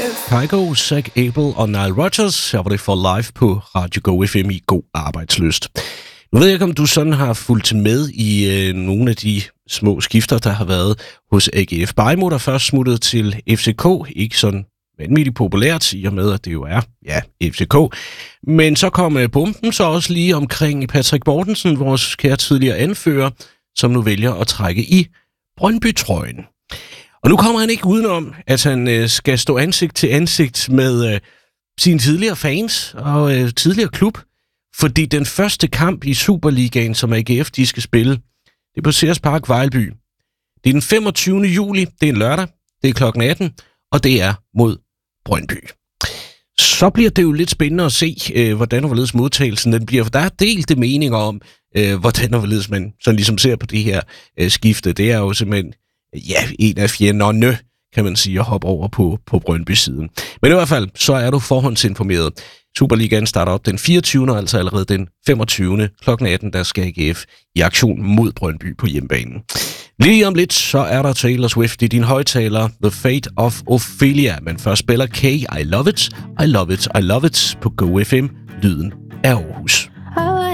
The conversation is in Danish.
Kygo, Zach Abel og Nile Rodgers. Her var det for live på Radio Go FM i God Arbejdslyst. Nu ved jeg ikke, om du sådan har fulgt med i nogle af de små skifter, der har været hos AGF. Bajmo, der først smuttede til FCK. Ikke sådan vanvittigt populært, i og med, at det jo er, FCK. Men så kom bomben så også lige omkring Patrick Mortensen, vores kære tidligere anfører, som nu vælger at trække i Brøndby-trøjen. Og nu kommer han ikke udenom, at han skal stå ansigt til ansigt med sine tidligere fans og tidligere klub, fordi den første kamp i Superligaen, som AGF de skal spille, det er på Sears Park, Vejlby. Det er den 25. juli, det er en lørdag, det er klokken 18, og det er mod Brøndby. Så bliver det jo lidt spændende at se, hvordan og hvorledes modtagelsen den bliver, for der er delte meninger om, hvordan og hvorledes man sådan ligesom ser på det her skifte. Det er jo simpelthen en af fjenderne, kan man sige, at hoppe over på Brøndby-siden. Men i hvert fald, så er du forhåndsinformeret. Superligaen starter op den 24. altså allerede den 25. klokken 18, der skal AGF i aktion mod Brøndby på hjemmebanen. Lige om lidt, så er der Taylor Swift i din højtaler, The Fate of Ophelia. Men først spiller K, I Love It, I Love It, I Love It på Go FM, lyden af Aarhus.